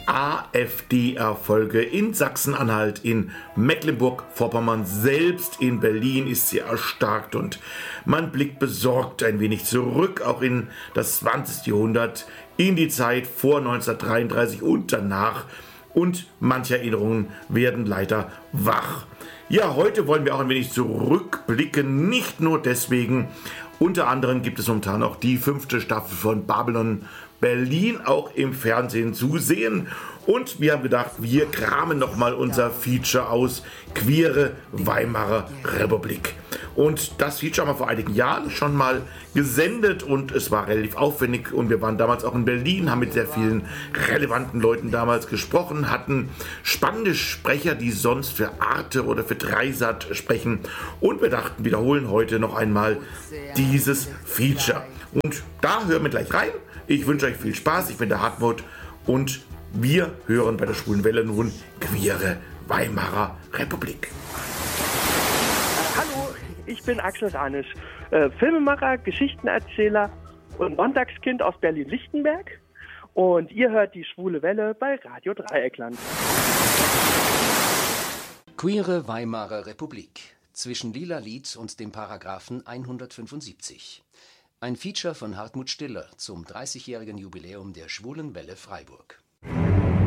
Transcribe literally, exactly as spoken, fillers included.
AfD-Erfolge in Sachsen-Anhalt, in Mecklenburg-Vorpommern, selbst in Berlin ist sie erstarkt und man blickt besorgt ein wenig zurück, auch in das zwanzigste. Jahrhundert, in die Zeit vor neunzehnhundertdreiunddreißig und danach, und manche Erinnerungen werden leider wach. Ja, heute wollen wir auch ein wenig zurückblicken, nicht nur deswegen. Unter anderem gibt es momentan auch die fünfte Staffel von Babylon Berlin auch im Fernsehen zu sehen. Und wir haben gedacht, wir kramen nochmal unser Feature aus, Queere Weimarer Republik. Und das Feature haben wir vor einigen Jahren schon mal gesendet und es war relativ aufwendig und wir waren damals auch in Berlin, haben mit sehr vielen relevanten Leuten damals gesprochen, hatten spannende Sprecher, die sonst für Arte oder für Dreisat sprechen, und wir dachten, wiederholen heute noch einmal dieses Feature. Und da hören wir gleich rein. Ich wünsche euch viel Spaß, ich bin der Hartmut und wir hören bei der Schwulen Welle nun Queere Weimarer Republik. Hallo, ich bin Axel Ranisch, äh, Filmemacher, Geschichtenerzähler und Sonntagskind aus Berlin-Lichtenberg, und ihr hört die Schwule Welle bei Radio Dreieckland. Queere Weimarer Republik, zwischen Lila Lied und dem Paragraphen hundertfünfundsiebzig. Ein Feature von Hartmut Stiller zum dreißigjährigen Jubiläum der Schwulen Welle Freiburg.